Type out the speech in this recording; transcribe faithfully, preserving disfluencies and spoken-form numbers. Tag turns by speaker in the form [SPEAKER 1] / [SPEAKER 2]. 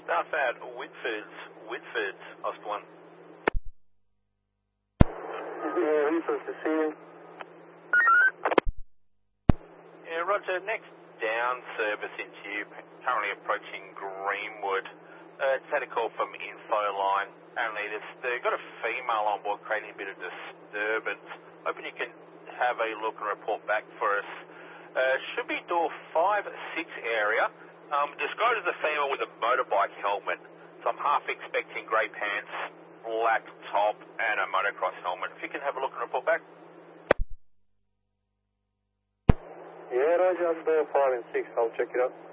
[SPEAKER 1] Southbound Whitfords, Whitfords, Oscar one.
[SPEAKER 2] Yeah, resource to see you.
[SPEAKER 1] Yeah, Roger, next down service into you, currently approaching Greenwood. Uh, just had a call from info line. Apparently this, they've got a female on board creating a bit of disturbance. Hoping you can have a look and report back for us. Uh, should be door five six area. Um, described as a female with a motorbike helmet. So I'm half expecting grey pants, black top, and a motocross helmet. If you can have a look and report back.
[SPEAKER 2] Yeah, Roger, I'm door five and six. I'll check it out.